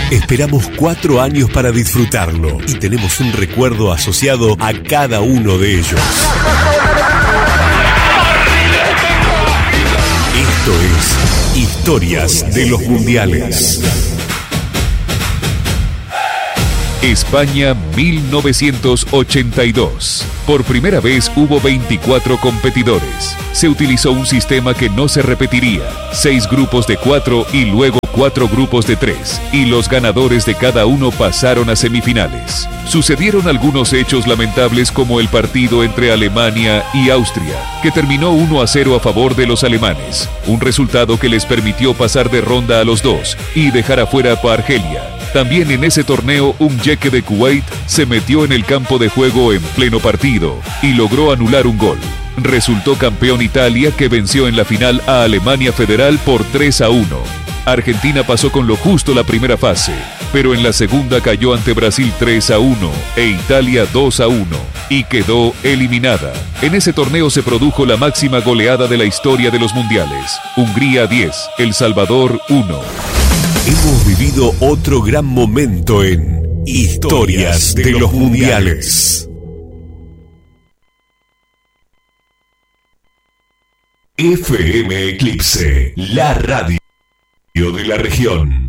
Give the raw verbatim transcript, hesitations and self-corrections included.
Esperamos cuatro años para disfrutarlo y tenemos un recuerdo asociado a cada uno de ellos. Esto es Historias de los Mundiales. España mil novecientos ochenta y dos. Por primera vez hubo veinticuatro competidores. Se utilizó un sistema que no se repetiría. Seis grupos de cuatro y luego cuatro grupos de tres. Y los ganadores de cada uno pasaron a semifinales. Sucedieron algunos hechos lamentables como el partido entre Alemania y Austria, que terminó uno a cero a favor de los alemanes. Un resultado que les permitió pasar de ronda a los dos y dejar afuera a Argelia. También en ese torneo un jeque de Kuwait se metió en el campo de juego en pleno partido y logró anular un gol. Resultó campeón Italia, que venció en la final a Alemania Federal por tres a uno. Argentina pasó con lo justo la primera fase, pero en la segunda cayó ante Brasil tres a uno e Italia dos a uno y quedó eliminada. En ese torneo se produjo la máxima goleada de la historia de los mundiales. Hungría diez, El Salvador uno. Hemos vivido otro gran momento en Historias de los Mundiales. F M Eclipse, la radio de la región.